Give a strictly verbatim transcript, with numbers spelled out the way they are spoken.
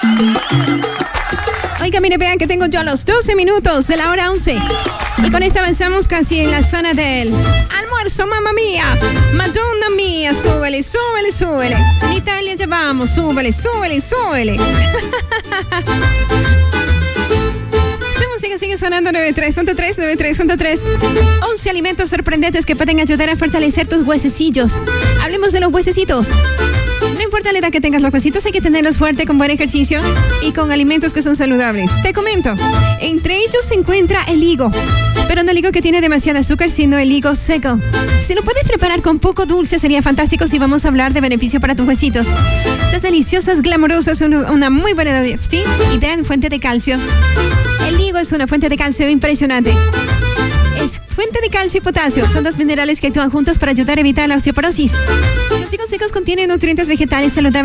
Oiga, mire, vean que tengo yo los doce minutos de la hora once. Y con esto avanzamos casi en la zona del almuerzo, mamá mía. Madonna mía, súbele, súbele, súbele. En Italia ya vamos, súbele, súbele, súbele. La música sigue sonando noventa y tres punto tres, noventa y tres punto tres. once alimentos sorprendentes que pueden ayudar a fortalecer tus huesecillos. Hablemos de los huesecitos. No importa la edad que tengas los huesitos, hay que tenerlos fuertes con buen ejercicio y con alimentos que son saludables. Te comento, entre ellos se encuentra el higo, pero no el higo que tiene demasiado azúcar, sino el higo seco. Si lo puedes preparar con poco dulce, sería fantástico si vamos a hablar de beneficio para tus huesitos. Las deliciosas, glamorosas, una, una muy buena ¿sí? idea en fuente de calcio. El higo es una fuente de calcio impresionante. Es fuente de calcio y potasio. Son dos minerales que actúan juntos para ayudar a evitar la osteoporosis. Los higos secos contienen nutrientes vegetales saludables